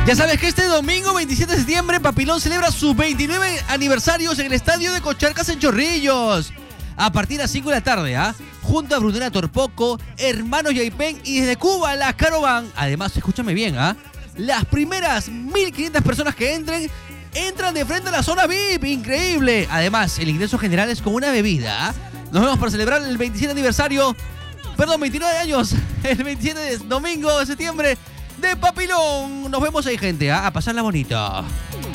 Ya sabes que este domingo 27 de septiembre Papilón celebra sus 29 aniversarios en el estadio de Cocharcas en Chorrillos. A partir de las 5 de la tarde, junto a Brunera Torpoco, Hermanos Yaipen y desde Cuba, la Caroban. Además, escúchame bien, las primeras 1.500 personas que entran de frente a la zona VIP. Increíble. Además, el ingreso general es con una bebida. Nos vemos para celebrar el 27 aniversario. Perdón, 29 años. El 27 de domingo de septiembre de Papilón. Nos vemos ahí, gente, a pasarla bonito.